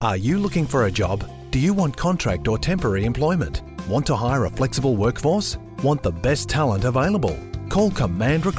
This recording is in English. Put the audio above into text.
Are you looking for a job? Do you want contract or temporary employment? Want to hire a flexible workforce? Want the best talent available? Call Command Recruitment